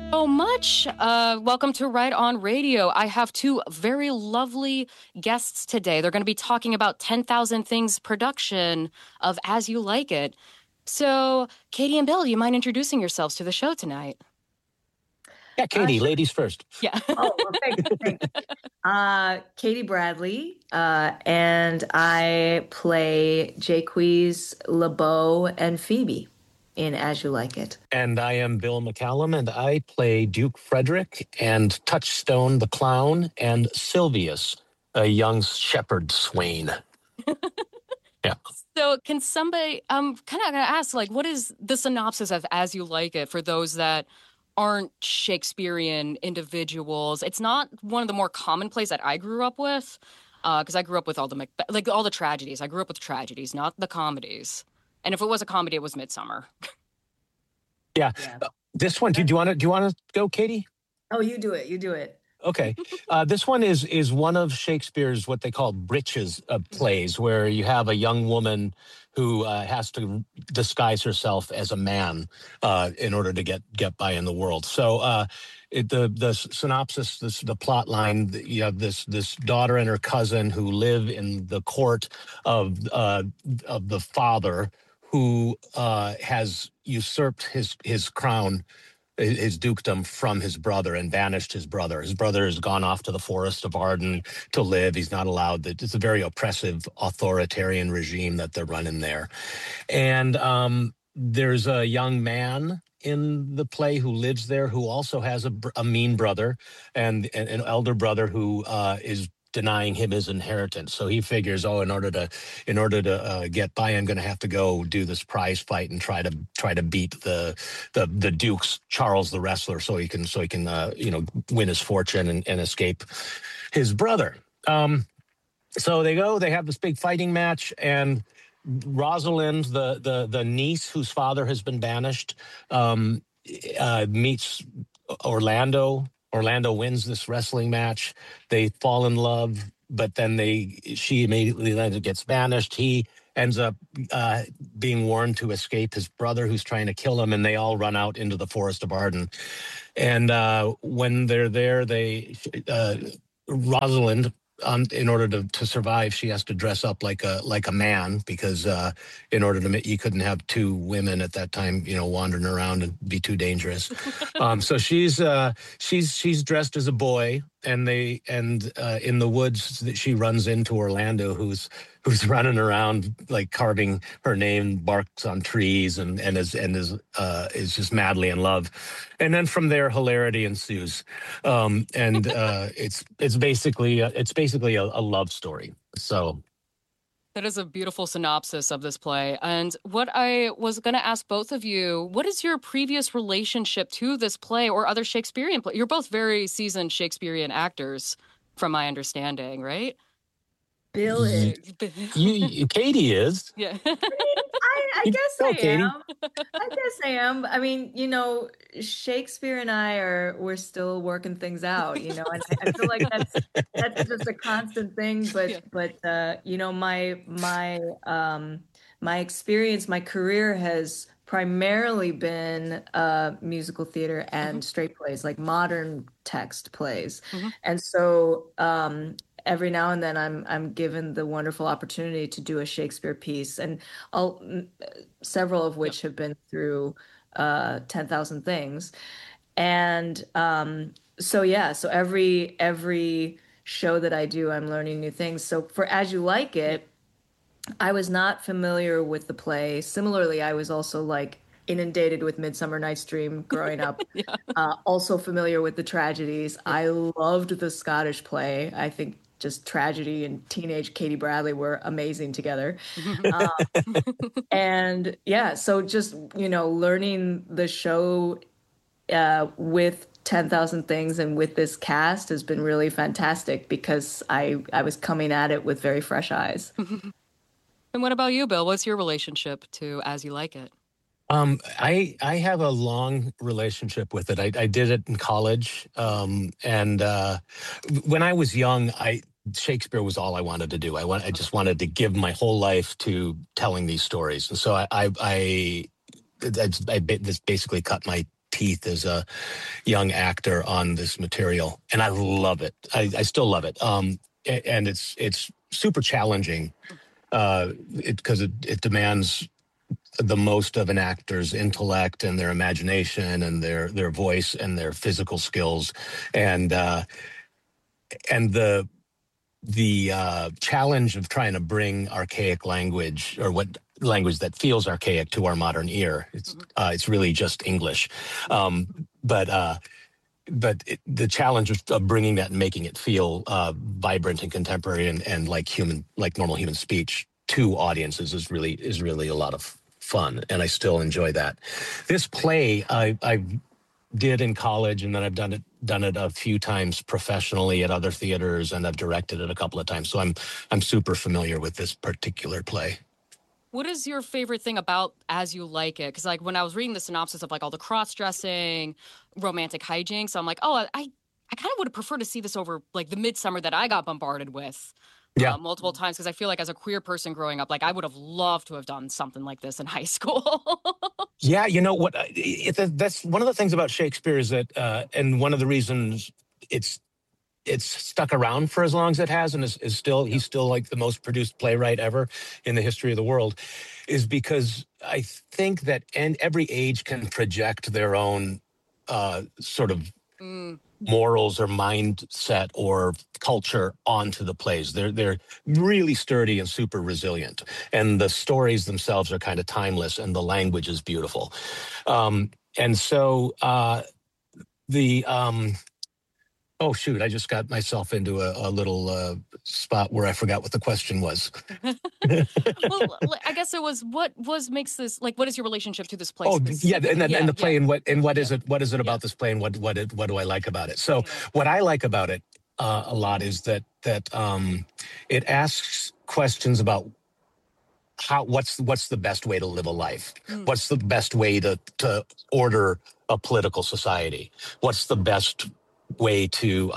So much. Welcome to Right On Radio. I have two very lovely guests today. They're going to be talking about 10,000 Things production of As You Like It. So, Katie and Bill, do you mind introducing yourselves to the show tonight? Yeah, Katie, Sure. ladies first. Yeah. Oh, well, thanks. Katie Bradley, and I play Jaques, LeBeau, and Phoebe in As You Like It. And I am Bill McCallum, and I play Duke Frederick and Touchstone the Clown and Sylvius, a young shepherd swain. Yeah. So, can somebody, kind of going to ask, like, what is the synopsis of As You Like It for those that aren't Shakespearean individuals? It's not one of the more common plays that I grew up with, because I grew up with all the all the tragedies. I grew up with tragedies, not the comedies. And if it was a comedy, it was Midsummer. Yeah. This one, do you want to go, Katie? Oh, you do it. You do it. Okay. This one is one of Shakespeare's what they call breeches plays, where you have a young woman who has to disguise herself as a man in order to get by in the world. So the synopsis, the plot line, you have this daughter and her cousin who live in the court of the father who has usurped his crown, his dukedom, from his brother and banished his brother. His brother has gone off to the forest of Arden to live. He's not allowed. It's a very oppressive, authoritarian regime that they're running there. And there's a young man in the play who lives there who also has a mean brother and an elder brother who is denying him his inheritance. So he figures, in order to get by, I'm going to have to go do this prize fight and try to beat the Duke's Charles the Wrestler, so he can win his fortune and escape his brother. So they have this big fighting match, and Rosalind, the niece whose father has been banished, meets Orlando. Orlando wins this wrestling match. They fall in love, but then she immediately then gets banished. He ends up being warned to escape his brother, who's trying to kill him, and they all run out into the forest of Arden. And when they're there, Rosalind, in order to survive, she has to dress up like a man, because in order to, you couldn't have two women at that time, wandering around and be too dangerous. So she's dressed as a boy, and in the woods she runs into Orlando, who's running around like carving her name, barks on trees, and is just madly in love. And then from there, hilarity ensues, and it's basically a love story. So that is a beautiful synopsis of this play. And what I was going to ask both of you, what is your previous relationship to this play or other Shakespearean play? You're both very seasoned Shakespearean actors, from my understanding, right? Bill is. Katie is. Yeah. I guess I Katie. am. I guess I am. I mean, Shakespeare and we're still working things out, and I feel like that's just a constant thing. But my experience, my career has primarily been musical theater and straight plays, like modern text plays. And so every now and then I'm given the wonderful opportunity to do a Shakespeare piece, and several of which have been through 10,000 Things. And so every show that I do, I'm learning new things. So for As You Like It, I was not familiar with the play. Similarly, I was also inundated with Midsummer Night's Dream growing up. Also familiar with the tragedies. I loved the Scottish play. I think just tragedy and teenage Katie Bradley were amazing together. And so just, learning the show with 10,000 Things and with this cast has been really fantastic, because I was coming at it with very fresh eyes. And what about you, Bill? What's your relationship to As You Like It? I have a long relationship with it. I did it in college, and when I was young, Shakespeare was all I wanted to do. I just wanted to give my whole life to telling these stories, and so I this basically cut my teeth as a young actor on this material, and I love it. I still love it. And it's super challenging because it demands the most of an actor's intellect and their imagination and their voice and their physical skills, and the challenge of trying to bring archaic language, or what language that feels archaic, to our modern ear. It's really just English, the challenge of bringing that and making it feel vibrant and contemporary and like normal human speech to audiences is really a lot of fun, and I still enjoy that. This play I did in college, and then I've done it a few times professionally at other theaters, and I've directed it a couple of times. So I'm super familiar with this particular play. What is your favorite thing about As You Like It? Because like when I was reading the synopsis of like all the cross-dressing, romantic hijinks, I'm like, oh, I kind of would have preferred to see this over like the Midsummer that I got bombarded with multiple times, because I feel like as a queer person growing up, like I would have loved to have done something like this in high school. Yeah, you know what? That's one of the things about Shakespeare is that, and one of the reasons it's stuck around for as long as it has, and is still he's still like the most produced playwright ever in the history of the world, is because I think that every age can project their own sort of morals or mindset or culture onto the plays. They're really sturdy and super resilient, and the stories themselves are kind of timeless, and the language is beautiful. And so the oh shoot, I just got myself into a little spot where I forgot what the question was. Well, I guess it was what makes this like, what is your relationship to this place? Oh yeah, and the play, and what is it about this play, and what do I like about it? So what I like about it a lot is that it asks questions about what's the best way to live a life? What's the best way to order a political society? What's the best way to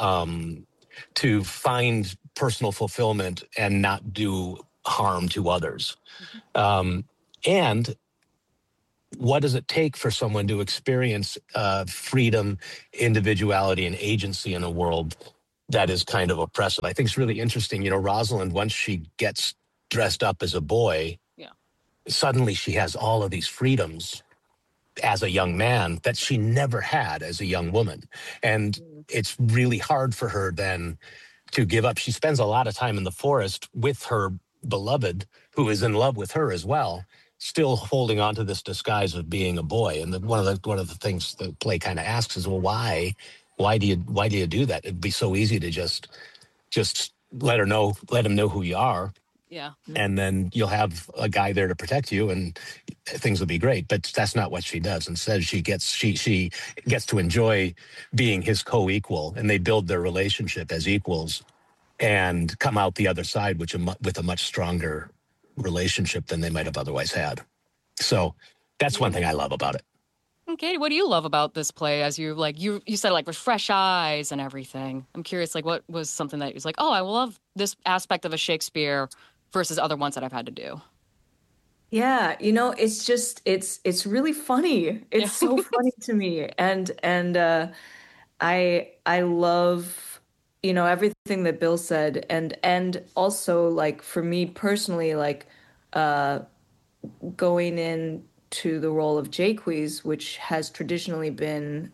find personal fulfillment and not do harm to others? And what does it take for someone to experience freedom, individuality, and agency in a world that is kind of oppressive? I think it's really interesting. You know, Rosalind, once she gets dressed up as a boy, suddenly she has all of these freedoms as a young man that she never had as a young woman. And it's really hard for her then to give up. She spends a lot of time in the forest with her beloved, who is in love with her as well, still holding on to this disguise of being a boy. And one of the things the play kind of asks is, well, why do you do that? It'd be so easy to just let him know who you are. Yeah. And then you'll have a guy there to protect you, and things will be great. But that's not what she does. Instead, she gets to enjoy being his co-equal, and they build their relationship as equals and come out the other side with a much stronger relationship than they might have otherwise had. So that's one thing I love about it. Okay, what do you love about this play? As you said, like with fresh eyes and everything. I'm curious, like what was something that was like, oh, I love this aspect of a Shakespeare versus other ones that I've had to do. Yeah, you know, it's just it's really funny. It's so funny to me. And I love, you know, everything that Bill said, and also like for me personally, like going into the role of Jaques, which has traditionally been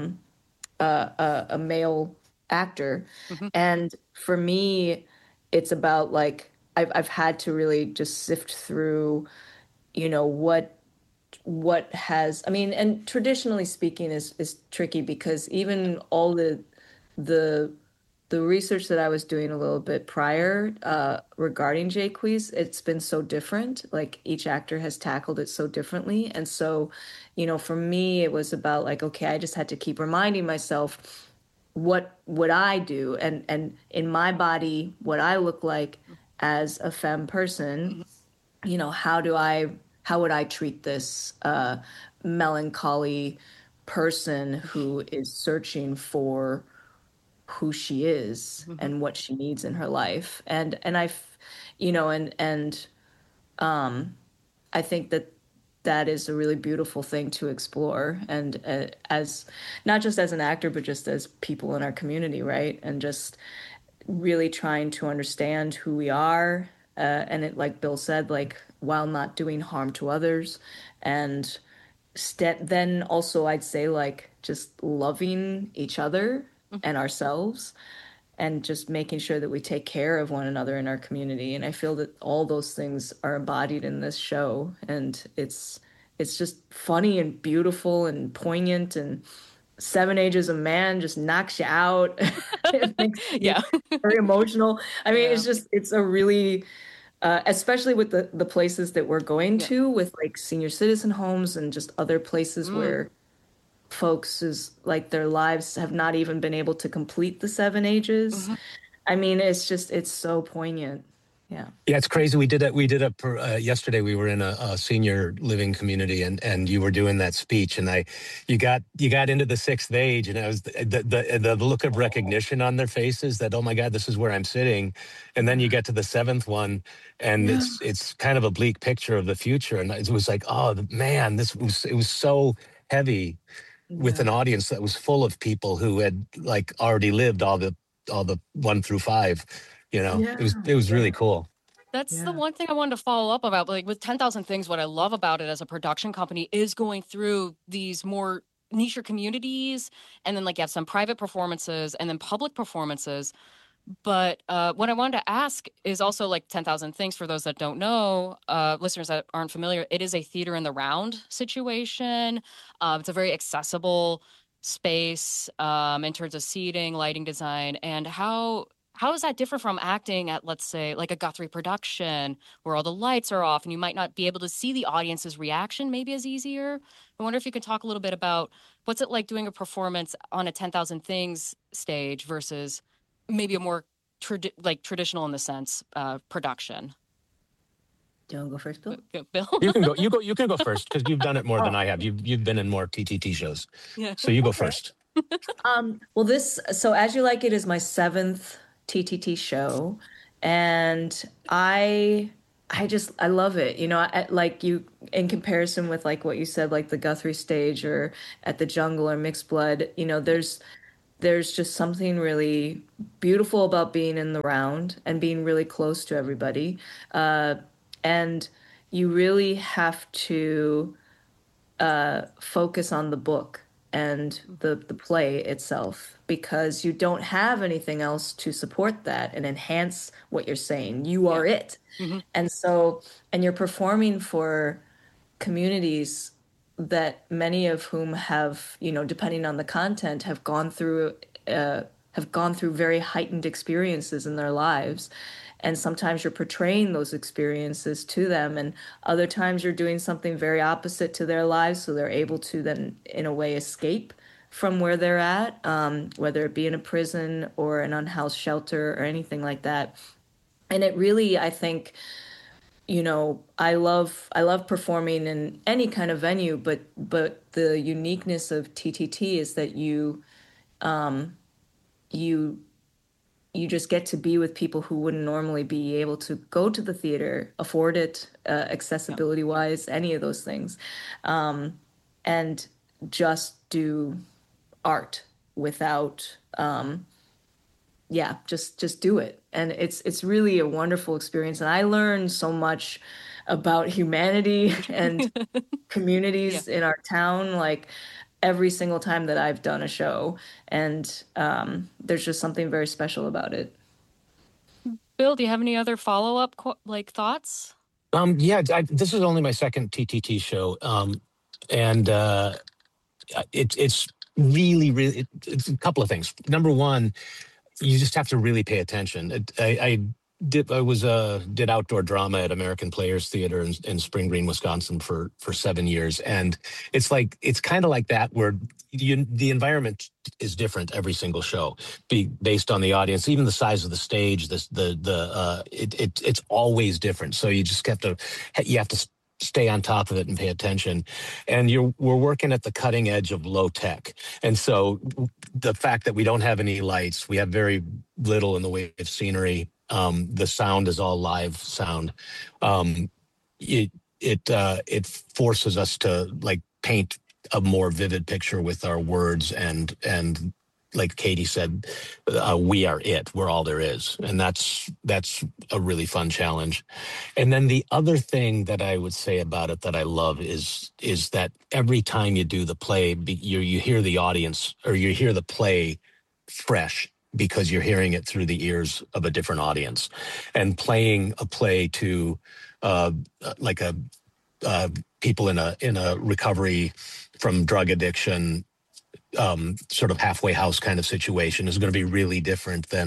a male actor. And for me, it's about like I've had to really just sift through, you know, what has, I mean, and traditionally speaking is tricky because even all the research that I was doing a little bit prior regarding Jaques, it's been so different. Like each actor has tackled it so differently. And so, you know, for me, it was about like, okay, I just had to keep reminding myself what would I do, and in my body, what I look like as a femme person, you know, how would I treat this melancholy person who is searching for who she is and what she needs in her life. And I, you know, and I think that that is a really beautiful thing to explore, and as not just as an actor, but just as people in our community, right? And just really trying to understand who we are, and it, like Bill said, like while not doing harm to others, and then also I'd say like just loving each other and ourselves, and just making sure that we take care of one another in our community. And I feel that all those things are embodied in this show, and it's just funny and beautiful and poignant, and Seven Ages of Man just knocks you out. It makes you Yeah. very emotional. I mean, Yeah. it's a really especially with the places that we're going Yeah. to, with like senior citizen homes and just other places where folks is like their lives have not even been able to complete the seven ages. Mhm. I mean, it's so poignant. Yeah. Yeah, it's crazy. Yesterday. We were in a senior living community, and you were doing that speech, and you got into the sixth age, and it was the look of recognition on their faces that, oh my God, this is where I'm sitting, and then you get to the seventh one, and Yeah. it's kind of a bleak picture of the future, and it was like, oh man, it was so heavy with an Yeah. audience that was full of people who had like already lived all the 1 through 5. Yeah. It was really Yeah. cool. That's the Yeah. one thing I wanted to follow up about. Like with 10,000 Things, what I love about it as a production company is going through these more niche communities, and then like you have some private performances and then public performances. But what I wanted to ask is also like 10,000 Things, for those that don't know, listeners that aren't familiar, it is a theater in the round situation. It's a very accessible space in terms of seating, lighting design, and how is that different from acting at, let's say, like a Guthrie production where all the lights are off and you might not be able to see the audience's reaction maybe as easier? I wonder if you could talk a little bit about what's it like doing a performance on a 10,000 Things stage versus maybe a more traditional in the sense production. Do you want to go first, Bill? Bill? You can go first because you've done it more than Oh, I have. You've been in more TTT shows, Yeah. so you go okay. first. Well, so As You Like It is my seventh TTT show, and I love it. You know, like you, in comparison with like what you said, like the Guthrie stage or at the Jungle or Mixed Blood, you know, there's just something really beautiful about being in the round and being really close to everybody. And you really have to focus on the book and the play itself, because you don't have anything else to support that and enhance what you're saying. You Yeah. are it. hmm And so, and you're performing for communities that many of whom have, you know, depending on the content, have gone through very heightened experiences in their lives. And sometimes you're portraying those experiences to them, and other times you're doing something very opposite to their lives, so they're able to then, in a way, escape from where they're at, whether it be in a prison or an unhoused shelter or anything like that. And it really, I think, you know, I love performing in any kind of venue, but the uniqueness of TTT is that you you just get to be with people who wouldn't normally be able to go to the theater, afford it, Yeah. accessibility wise, any of those things, and just do art without, yeah, just do it. And it's really a wonderful experience. And I learned so much about humanity and Yeah. communities in our town, like every single time that I've done a show. And there's just something very special about it. Bill, do you have any other follow-up like thoughts? Yeah, this is only my second TTT show, and it's it's a couple of things. Number one, you just have to really pay attention. I did outdoor drama at American Players Theater in Spring Green, Wisconsin for 7 years, and it's kind of like that where the environment is different every single show, based on the audience, even the size of the stage. It's always different. So you have to stay on top of it and pay attention. And we're working at the cutting edge of low tech, and so the fact that we don't have any lights, we have very little in the way of scenery. The sound is all live sound. Um, it, it forces us to like paint a more vivid picture with our words, and like Katie said, we are it. We're all there is, and that's a really fun challenge. And then the other thing that I would say about it that I love is that every time you do the play, you hear the audience, or you hear the play fresh, because you're hearing it through the ears of a different audience. And playing a play to like a people in a recovery from drug addiction, sort of halfway house kind of situation, is going to be really different than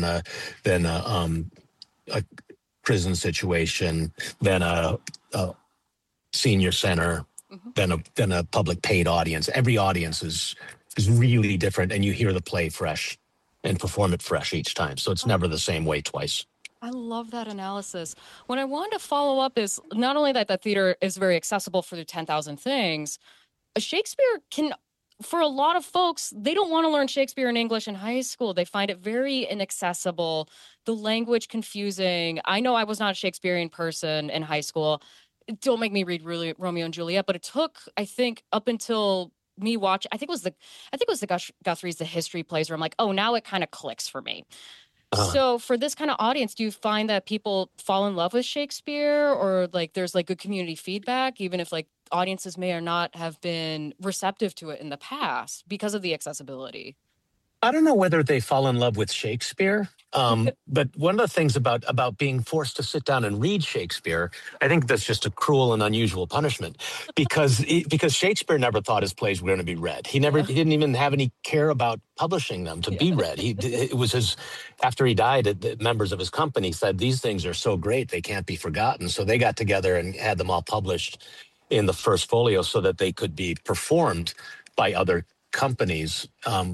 a prison situation, than a senior center, than a public paid audience. Every audience is really different, and you hear the play fresh and perform it fresh each time. So it's never the same way twice. I love that analysis. What I wanted to follow up is not only that the theater is very accessible for the 10,000 things, Shakespeare can, for a lot of folks, they don't want to learn Shakespeare in English in high school. They find it very inaccessible, the language confusing. I know I was not a Shakespearean person in high school. Don't make me read really Romeo and Juliet, but it took, I think, up until me watch, I think it was the Guthrie's The History plays, where I'm like, oh, now it kind of clicks for me. So for this kind of audience, do you find that people fall in love with Shakespeare, or like there's like good community feedback, even if like audiences may or not have been receptive to it in the past because of the accessibility? I don't know whether they fall in love with Shakespeare, but one of the things about being forced to sit down and read Shakespeare, I think that's just a cruel and unusual punishment, because Shakespeare never thought his plays were going to be read. He didn't even have any care about publishing them to be read. It was his, after he died, the members of his company said, these things are so great they can't be forgotten. So they got together and had them all published in the first folio so that they could be performed by other companies.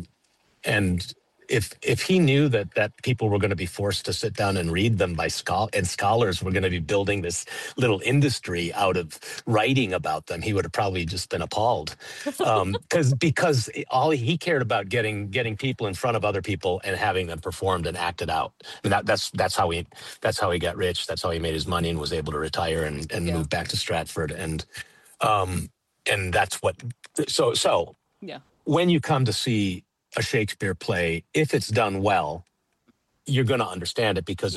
And if he knew that people were going to be forced to sit down and read them and scholars were going to be building this little industry out of writing about them, he would have probably just been appalled. Because all he cared about getting people in front of other people and having them performed and acted out. I mean, that's how he got rich. That's how he made his money and was able to retire and move back to Stratford. And that's what. So when you come to see a Shakespeare play, if it's done well, you're going to understand it because